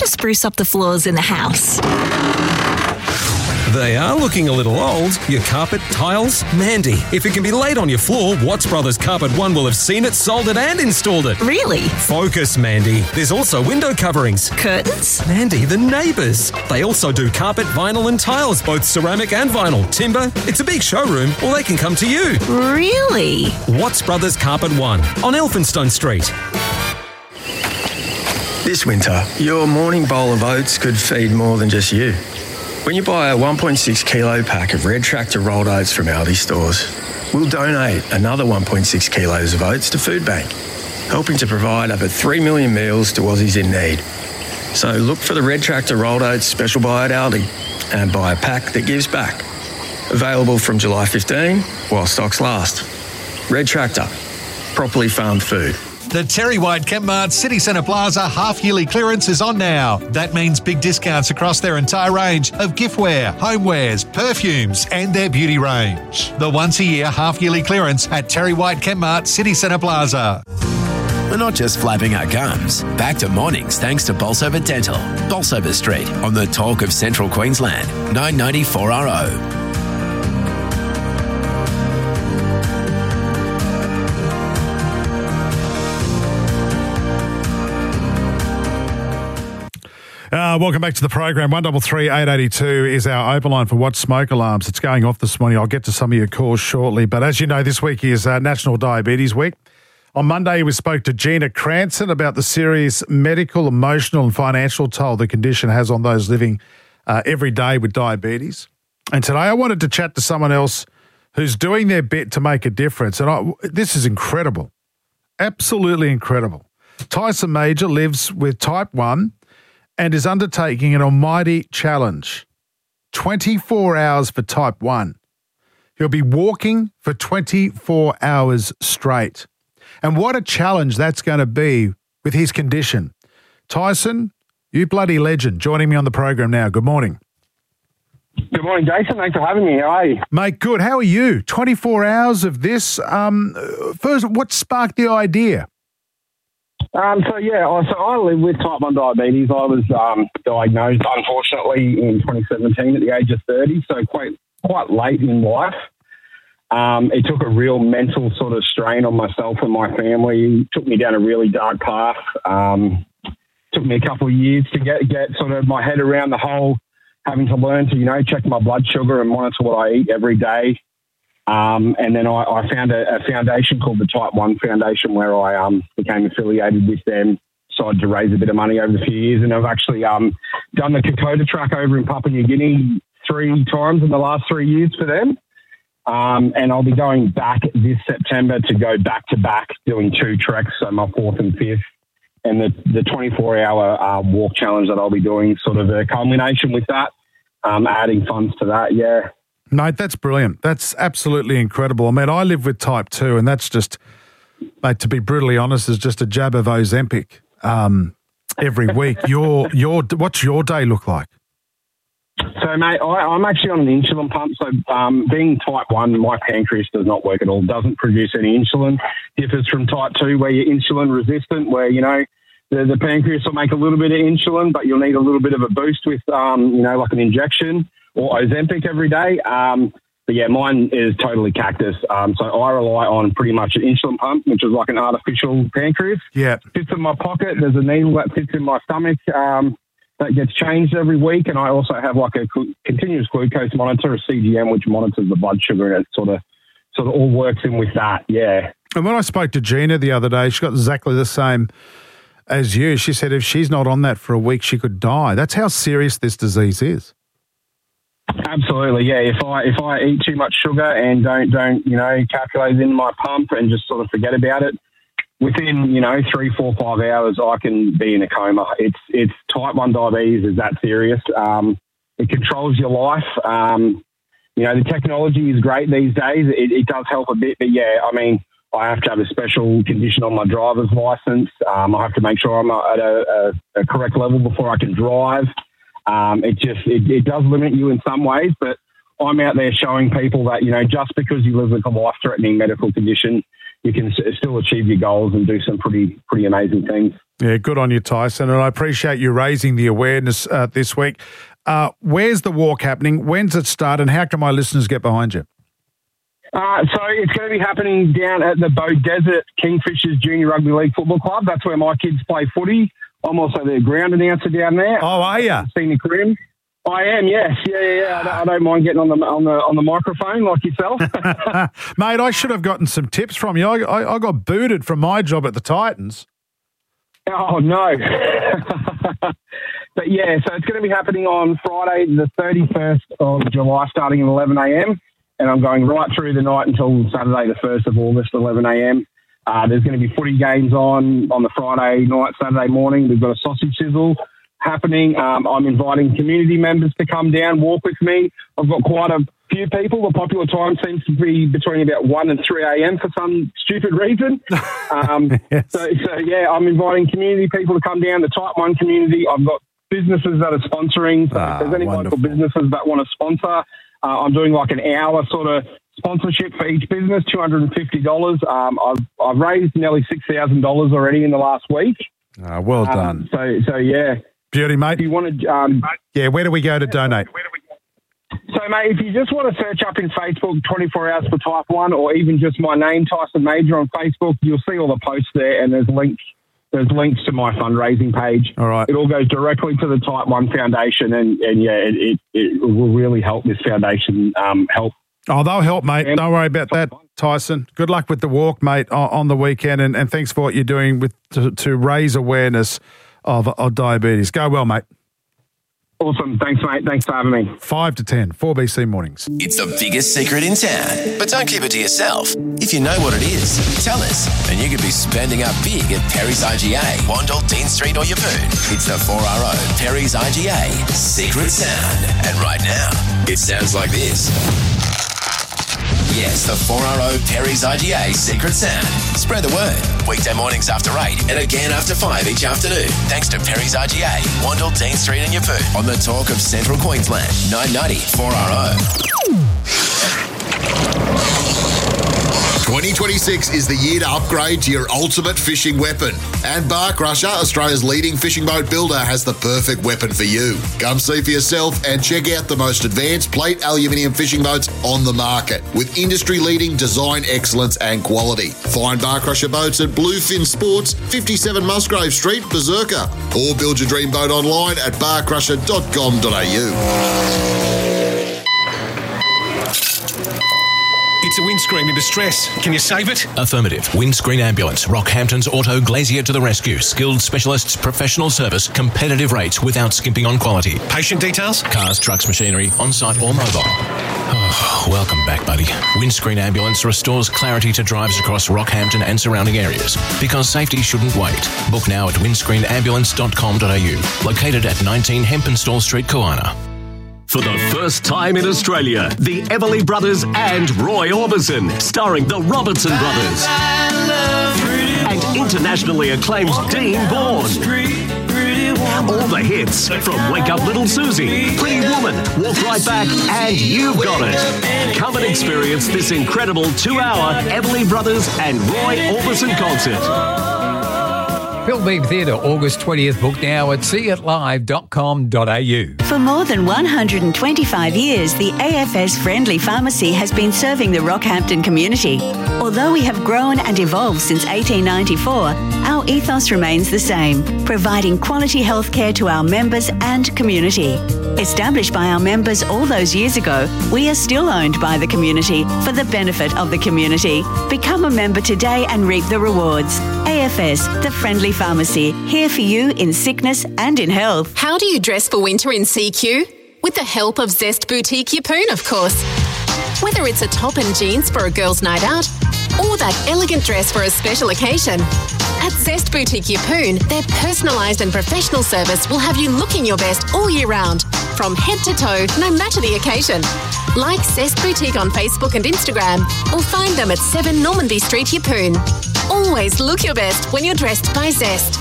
spruce up the floors in the house. They are looking a little old. Your carpet, tiles? Mandy, if it can be laid on your floor, Watts Brothers Carpet One will have seen it, sold it and installed it. Really? Focus, Mandy. There's also window coverings. Curtains? Mandy, the neighbours. They also do carpet, vinyl and tiles, both ceramic and vinyl. Timber. It's a big showroom, or they can come to you. Really? Watts Brothers Carpet One on Elphinstone Street. This winter, your morning bowl of oats could feed more than just you. When you buy a 1.6 kilo pack of Red Tractor rolled oats from Aldi stores, we'll donate another 1.6 kilos of oats to Food Bank, helping to provide over 3 million meals to Aussies in need. So look for the Red Tractor rolled oats special buy at Aldi and buy a pack that gives back. Available from July 15 while stocks last. Red Tractor, properly farmed food. The Terry White Kmart City Centre Plaza half-yearly clearance is on now. That means big discounts across their entire range of giftware, homewares, perfumes and their beauty range. The once-a-year half-yearly clearance at Terry White Kmart City Centre Plaza. We're not just flapping our gums. Back to mornings thanks to Bolsover Dental. Bolsover Street on the talk of Central Queensland. 990 4RO. Welcome back to the program. 133 882 is our open line for Watts smoke alarms. It's going off this morning. I'll get to some of your calls shortly. But as you know, this week is National Diabetes Week. On Monday, we spoke to Gina Cranston about the serious medical, emotional and financial toll the condition has on those living every day with diabetes. And today I wanted to chat to someone else who's doing their bit to make a difference. And this is incredible. Absolutely incredible. Tyson Major lives with type 1 and is undertaking an almighty challenge. 24 hours for type 1. He'll be walking for 24 hours straight. And what a challenge that's going to be with his condition. Tyson, you bloody legend, joining me on the program now. Good morning. Good morning, Jason. Thanks for having me. How are you? Mate, good. How are you? 24 hours of this. First, what sparked the idea? So I live with type 1 diabetes. I was diagnosed, unfortunately, in 2017 at the age of 30, so quite late in life. It took a real mental sort of strain on myself and my family. It took me down a really dark path. Took me a couple of years to get sort of my head around the whole having to learn to, check my blood sugar and monitor what I eat every day. And then I found a foundation called the Type 1 Foundation where I became affiliated with them, decided to raise a bit of money over a few years. And I've actually done the Kokoda track over in Papua New Guinea 3 times in the last 3 years for them. And I'll be going back this September to go back-to-back doing 2 treks, so my 4th and 5th. And the 24-hour walk challenge that I'll be doing, sort of a culmination with that, adding funds to that, yeah. Mate, that's brilliant. That's absolutely incredible. I mean, I live with type 2, and that's just, mate, to be brutally honest, is just a jab of Ozempic every week. What's your day look like? So, mate, I'm actually on an insulin pump. So, being type 1, my pancreas does not work at all, doesn't produce any insulin. Differs from type 2, where you're insulin resistant, where, the pancreas will make a little bit of insulin, but you'll need a little bit of a boost with, like an injection or Ozempic every day. But yeah, mine is totally cactus. So I rely on pretty much an insulin pump, which is like an artificial pancreas. Yeah. Fits in my pocket. There's a needle that fits in my stomach that gets changed every week. And I also have like a continuous glucose monitor, a CGM, which monitors the blood sugar, and it sort of all works in with that. Yeah. And when I spoke to Gina the other day, she got exactly the same as you. She said if she's not on that for a week, she could die. That's how serious this disease is. Absolutely, yeah. If I eat too much sugar and don't calculate in my pump and just sort of forget about it, within 3, 4, 5 hours I can be in a coma. It's type 1 diabetes is that serious. It controls your life. The technology is great these days. It does help a bit, but yeah, I mean, I have to have a special condition on my driver's license. I have to make sure I'm at a correct level before I can drive. It does limit you in some ways, but I'm out there showing people that, just because you live with a life-threatening medical condition, you can still achieve your goals and do some pretty amazing things. Yeah, good on you, Tyson, and I appreciate you raising the awareness this week. Where's the walk happening? When's it start, and how can my listeners get behind you? So it's going to be happening down at the Bow Desert Kingfishers Junior Rugby League Football Club. That's where my kids play footy. I'm also their ground announcer down there. Oh, are you? Scenic Rim. I am, yes. Yeah. I don't mind getting on the microphone like yourself. Mate, I should have gotten some tips from you. I got booted from my job at the Titans. Oh, no. But, yeah, so it's going to be happening on Friday, the 31st of July, starting at 11 a.m, and I'm going right through the night until Saturday, the 1st of August, 11 a.m. There's going to be footy games on the Friday night, Saturday morning. We've got a sausage sizzle happening. I'm inviting community members to come down, walk with me. I've got quite a few people. The popular time seems to be between about 1 and 3 a.m. for some stupid reason. Yes. So, yeah, I'm inviting community people to come down, the Type 1 community. I've got businesses that are sponsoring. So if there's any wonderful local businesses that want to sponsor, I'm doing like an hour sort of sponsorship for each business, $250. I've raised nearly $6,000 already in the last week. Well done. So yeah. Beauty, mate. If you want to... where do we go to donate? So, mate, if you just want to search up in Facebook 24 Hours for Type 1 or even just my name, Tyson Major, on Facebook, you'll see all the posts there, and there's links to my fundraising page. All right. It all goes directly to the Type 1 Foundation, and it will really help this foundation help. Oh, they'll help, mate. Don't worry about that, Tyson. Good luck with the walk, mate, on the weekend, and thanks for what you're doing to raise awareness of diabetes. Go well, mate. Awesome. Thanks, mate. Thanks for having me. 5 to 10, 4BC Mornings. It's the biggest secret in town, but don't keep it to yourself. If you know what it is, tell us, and you could be spending up big at Perry's IGA, Wandle, Dean Street or Yeppoon. It's the 4RO Perry's IGA Secret Sound. And right now, it sounds like this. Yes, the 4RO Perry's IGA Secret Sound. Spread the word. Weekday mornings after 8 and again after 5 each afternoon. Thanks to Perry's IGA, Wandle, Dean Street and Yeppoon. On the talk of Central Queensland, 990 4RO. 2026 is the year to upgrade to your ultimate fishing weapon. And Bar Crusher, Australia's leading fishing boat builder, has the perfect weapon for you. Come see for yourself and check out the most advanced plate aluminium fishing boats on the market with industry-leading design excellence and quality. Find Bar Crusher boats at Bluefin Sports, 57 Musgrave Street, Berserker, or build your dream boat online at barcrusher.com.au. It's a windscreen in distress. Can you save it? Affirmative. Windscreen Ambulance. Rockhampton's Auto Glazier to the rescue. Skilled specialists, professional service, competitive rates without skimping on quality. Patient details? Cars, trucks, machinery, on-site or mobile. Oh, welcome back, buddy. Windscreen Ambulance restores clarity to drives across Rockhampton and surrounding areas. Because safety shouldn't wait. Book now at windscreenambulance.com.au. Located at 19 Hempenstall Street, Koana. For the first time in Australia, the Everly Brothers and Roy Orbison, starring the Robertson Brothers. And internationally acclaimed Dean Bourne. All the hits from Wake Up Little Susie, Pretty Woman, Walk Right Back, and You've Got It. Come and experience this incredible 2-hour Everly Brothers and Roy Orbison concert. Phil Beam Theatre, August 20th. Book now at seeitlive.com.au. For more than 125 years, the AFS Friendly Pharmacy has been serving the Rockhampton community. Although we have grown and evolved since 1894, our ethos remains the same, providing quality healthcare to our members and community. Established by our members all those years ago, we are still owned by the community for the benefit of the community. Become a member today and reap the rewards. AFS, the Friendly Pharmacy, here for you in sickness and in health. How do you dress for winter in CQ? With the help of Zest Boutique Yeppoon, of course. Whether it's a top and jeans for a girl's night out or that elegant dress for a special occasion, at Zest Boutique Yeppoon, their personalised and professional service will have you looking your best all year round, from head to toe, no matter the occasion. Like Zest Boutique on Facebook and Instagram, or find them at 7 Normanby Street, Yeppoon. Always look your best when you're dressed by Zest.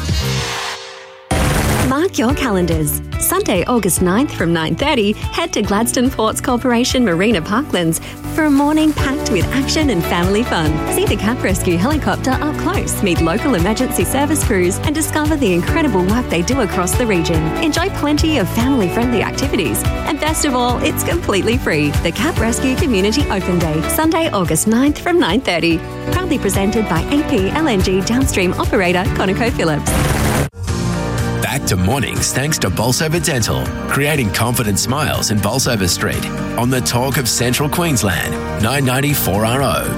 Mark your calendars. Sunday, August 9th from 9:30, head to Gladstone Ports Corporation Marina Parklands for a morning packed with action and family fun. See the Cap Rescue helicopter up close, meet local emergency service crews and discover the incredible work they do across the region. Enjoy plenty of family-friendly activities. And best of all, it's completely free. The Cap Rescue Community Open Day, Sunday, August 9th from 9:30. Proudly presented by AP LNG downstream operator ConocoPhillips. Back to mornings thanks to Bolsover Dental, creating confident smiles in Bolsover Street. On the talk of Central Queensland, 990 4RO.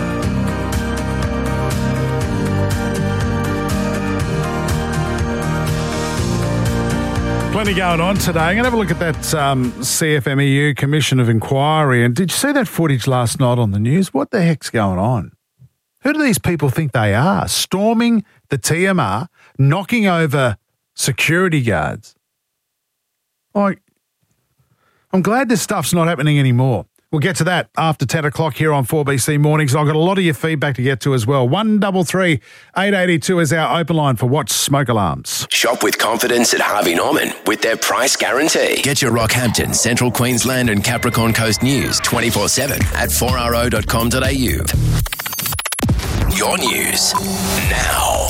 Plenty going on today. I'm going to have a look at that CFMEU Commission of Inquiry. And did you see that footage last night on the news? What the heck's going on? Who do these people think they are? Storming the TMR, knocking over security guards. I'm glad this stuff's not happening anymore. We'll get to that after 10 o'clock here on 4BC Mornings. I've got a lot of your feedback to get to as well. 133 882 is our open line for Watch Smoke Alarms. Shop with confidence at Harvey Norman with their price guarantee. Get your Rockhampton, Central Queensland and Capricorn Coast news 24/7 at 4ro.com.au. Your news now.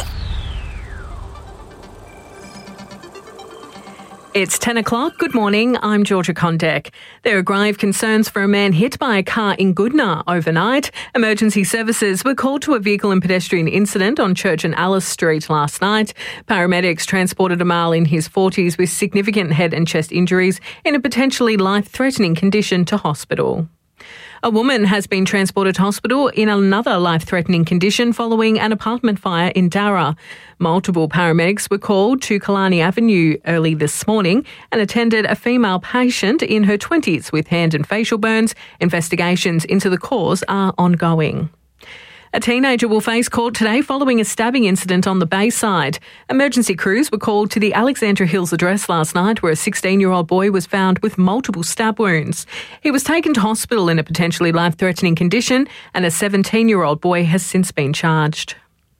It's 10 o'clock. Good morning. I'm Georgia Condek. There are grave concerns for a man hit by a car in Goodna overnight. Emergency services were called to a vehicle and pedestrian incident on Church and Alice Street last night. Paramedics transported a male in his 40s with significant head and chest injuries in a potentially life-threatening condition to hospital. A woman has been transported to hospital in another life-threatening condition following an apartment fire in Darra. Multiple paramedics were called to Killarney Avenue early this morning and attended a female patient in her 20s with hand and facial burns. Investigations into the cause are ongoing. A teenager will face court today following a stabbing incident on the Bayside. Emergency crews were called to the Alexandra Hills address last night where a 16-year-old boy was found with multiple stab wounds. He was taken to hospital in a potentially life-threatening condition and a 17-year-old boy has since been charged.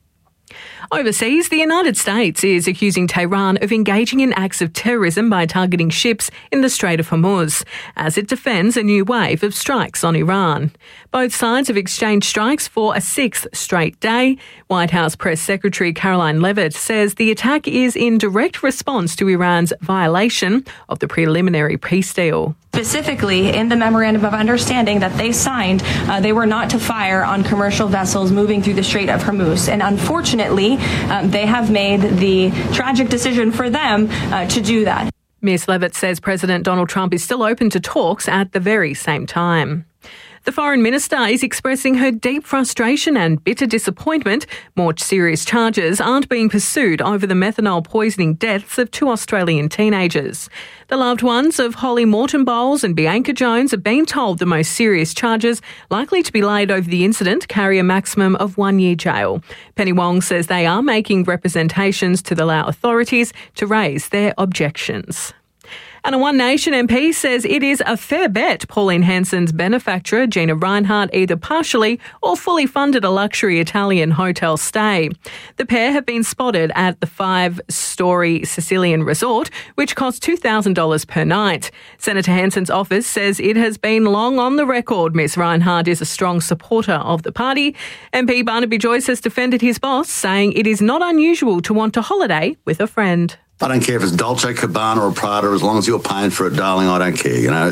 Overseas, the United States is accusing Tehran of engaging in acts of terrorism by targeting ships in the Strait of Hormuz, as it defends a new wave of strikes on Iran. Both sides have exchanged strikes for a sixth straight day. White House Press Secretary Caroline Leavitt says the attack is in direct response to Iran's violation of the preliminary peace deal. Specifically, in the Memorandum of Understanding that they signed, they were not to fire on commercial vessels moving through the Strait of Hormuz. And unfortunately, they have made the tragic decision for them to do that. Ms. Leavitt says President Donald Trump is still open to talks at the very same time. The Foreign Minister is expressing her deep frustration and bitter disappointment more serious charges aren't being pursued over the methanol poisoning deaths of two Australian teenagers. The loved ones of Holly Morton Bowles and Bianca Jones have been told the most serious charges likely to be laid over the incident carry a maximum of 1 year jail. Penny Wong says they are making representations to the Lao authorities to raise their objections. And a One Nation MP says it is a fair bet Pauline Hanson's benefactor, Gina Rinehart, either partially or fully funded a luxury Italian hotel stay. The pair have been spotted at the 5-storey Sicilian resort, which cost $2,000 per night. Senator Hanson's office says it has been long on the record Ms Rinehart is a strong supporter of the party. MP Barnaby Joyce has defended his boss, saying it is not unusual to want to holiday with a friend. I don't care if it's Dolce & Gabbana or Prada, as long as you're paying for it, darling. I don't care. You know,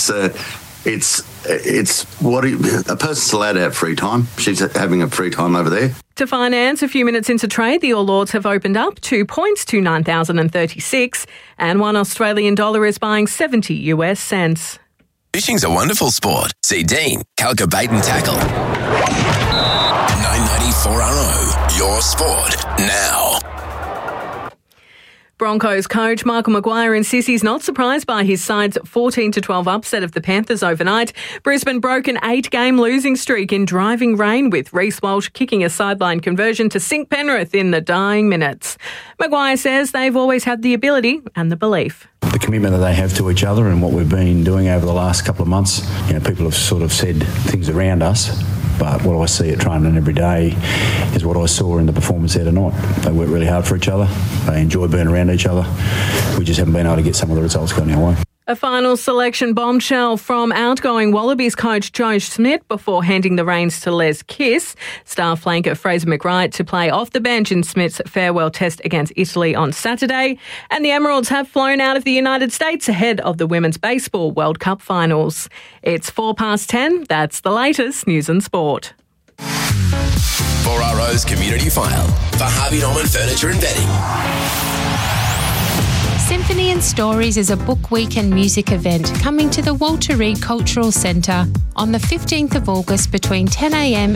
it's what a person's allowed to have free time. She's having a free time over there. To finance, a few minutes into trade, the All Ords have opened up 2 points to 9,036, and $1 Australian dollar is buying 70 US cents. Fishing's a wonderful sport. See Dean, Calca Bait and Tackle. 994RO, your sport now. Broncos coach Michael Maguire insists he's not surprised by his side's 14-12 upset of the Panthers overnight. Brisbane broke an 8-game losing streak in driving rain, with Reece Walsh kicking a sideline conversion to sink Penrith in the dying minutes. Maguire says they've always had the ability and the belief. The commitment that they have to each other and what we've been doing over the last couple of months, you know, people have sort of said things around us, but what I see at training every day is what I saw in the performance there tonight. They work really hard for each other. They enjoy being around each other. We just haven't been able to get some of the results going our way. A final selection bombshell from outgoing Wallabies coach Joe Schmidt before handing the reins to Les Kiss. Star flanker Fraser McWright to play off the bench in Schmidt's farewell test against Italy on Saturday. And the Emeralds have flown out of the United States ahead of the Women's Baseball World Cup finals. It's 10:04. That's the latest news and sport. 4RO's Community File for Harvey Norman Furniture and Bedding. Symphony and Stories is a book week and music event coming to the Walter Reed Cultural Centre on the 15th of August between 10am